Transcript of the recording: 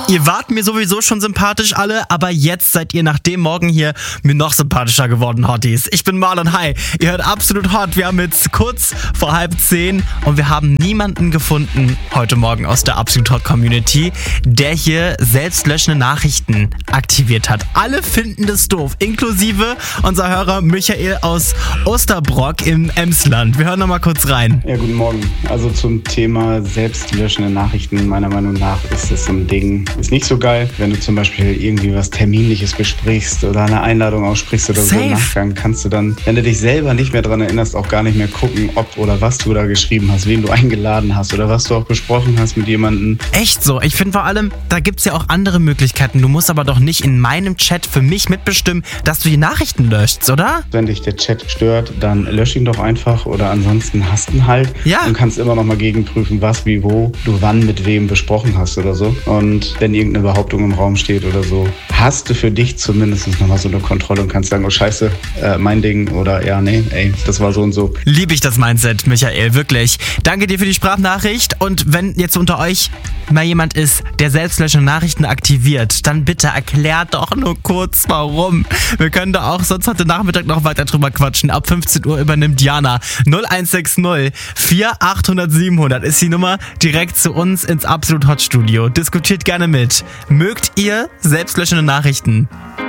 Ihr wart mir sowieso schon sympathisch alle, aber jetzt seid ihr nach dem Morgen hier mir noch sympathischer geworden, Hotties. Ich bin Marlon, hi. Ihr hört Absolut Hot. Wir haben jetzt kurz vor 9:30 und wir haben niemanden gefunden heute Morgen aus der Absolut Hot Community, der hier selbstlöschende Nachrichten aktiviert hat. Alle finden das doof, inklusive unser Hörer Michael aus Osterbrock im Emsland. Wir hören noch mal kurz rein. Ja, guten Morgen. Also zum Thema selbstlöschende Nachrichten, meiner Meinung nach ist das so ein Ding, ist nicht so geil, wenn du zum Beispiel irgendwie was Terminliches besprichst oder eine Einladung aussprichst oder so im Nachgang, kannst du dann, wenn du dich selber nicht mehr dran erinnerst, auch gar nicht mehr gucken, ob oder was du da geschrieben hast, wen du eingeladen hast oder was du auch besprochen hast mit jemandem. Echt so. Ich finde vor allem, da gibt's ja auch andere Möglichkeiten. Du musst aber doch nicht in meinem Chat für mich mitbestimmen, dass du die Nachrichten löschst, oder? Wenn dich der Chat stört, dann lösch ihn doch einfach oder ansonsten hast ihn halt. Ja. Und kannst immer noch mal gegenprüfen, was, wie, wo du wann mit wem besprochen hast oder so. Und wenn irgendeine Behauptung im Raum steht oder so, hast du für dich zumindest nochmal so eine Kontrolle und kannst sagen, oh scheiße, mein Ding oder ja, nee, ey, das war so und so. Liebe ich das Mindset, Michael, wirklich. Danke dir für die Sprachnachricht und wenn jetzt unter euch mal jemand ist, der selbstlöschende Nachrichten aktiviert, dann bitte erklärt doch nur kurz, warum. Wir können da auch sonst heute Nachmittag noch weiter drüber quatschen. Ab 15 Uhr übernimmt Diana. 0160 4800 700 ist die Nummer direkt zu uns ins Absolut Hot Studio. Diskutiert gerne mit. Mögt ihr selbstlöschende Nachrichten?